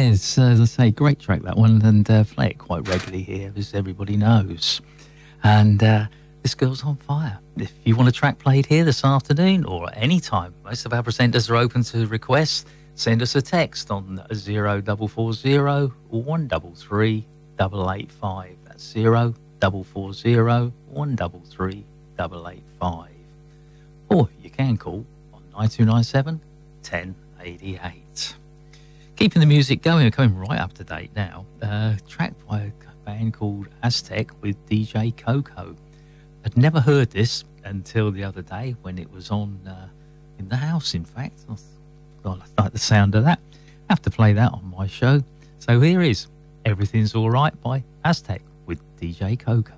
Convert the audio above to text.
Yes, as I say, great track that one, and play it quite regularly here, as everybody knows. And this girl's on fire. If you want a track played here this afternoon or any time, most of our presenters are open to requests. Send us a text on 0440 133 885. That's 0440 133 885. Or you can call on 9297 1088. Keeping the music going, we're coming right up to date now. Track by a band called Aztec with DJ Coco. I'd never heard this until the other day when it was on in the house, in fact. I like the sound of that. I have to play that on my show. So here is Everything's Alright by Aztec with DJ Coco.